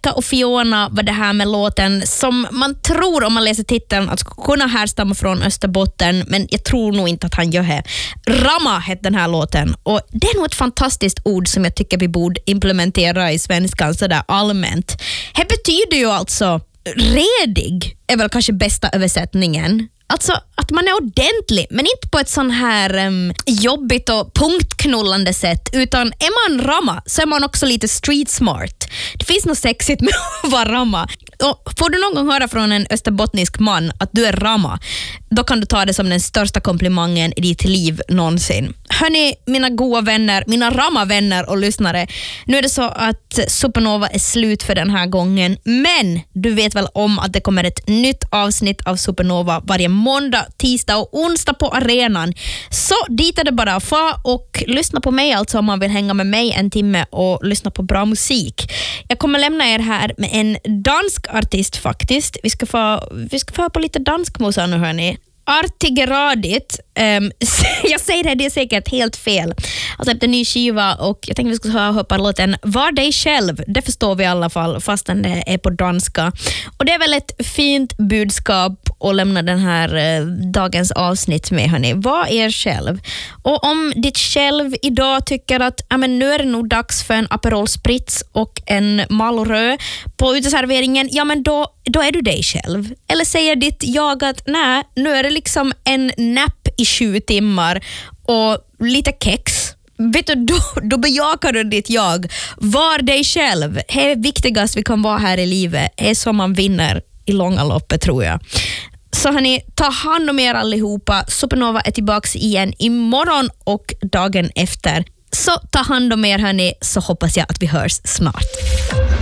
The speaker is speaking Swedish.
Pekka och Fiona var det här med låten som man tror om man läser titeln att ska kunna härstamma från Österbotten, men jag tror nog inte att han gör det. Rama heter den här låten och det är nog ett fantastiskt ord som jag tycker vi borde implementera i svenskan sådär allmänt. Det betyder ju alltså redig, är väl kanske bästa översättningen. Alltså att man är ordentlig, men inte på ett sån här jobbigt och punktknullande sätt, utan är man rama så är man också lite street smart. Det finns något sexigt med att vara rama. Och får du någon gång höra från en österbottnisk man att du är rama, då kan du ta det som den största komplimangen i ditt liv någonsin. Hörni, mina goda vänner, mina rama-vänner och lyssnare, nu är det så att Supernova är slut för den här gången, men du vet väl om att det kommer ett nytt avsnitt av Supernova varje måndag, tisdag och onsdag på arenan. Så dit är det bara att få och lyssna på mig alltså om man vill hänga med mig en timme och lyssna på bra musik. Jag kommer lämna er här med en dansk artist faktiskt. Vi ska få på lite dansk musa nu, hörni. Artigeradit. Jag säger det är säkert helt fel. Jag släppte en ny skiva och jag tänkte vi skulle höra låten Var dig själv. Det förstår vi i alla fall fastän det är på danska. Och det är väl ett fint budskap att lämna den här dagens avsnitt med, hörni. Var er själv. Och om ditt själv idag tycker att nu är det nog dags för en Aperol Spritz och en Malorö på uteserveringen, men då är du dig själv. Eller säger ditt jag att nej, nu är det liksom en napp i 7 timmar och lite kex. Vet du, då bejakar du ditt jag. Var dig själv. Det är viktigast vi kan vara här i livet. Det är som man vinner i långa loppet, tror jag. Så hörni, ta hand om er allihopa. Supernova är tillbaka igen imorgon och dagen efter. Så ta hand om er, hörni, så hoppas jag att vi hörs snart.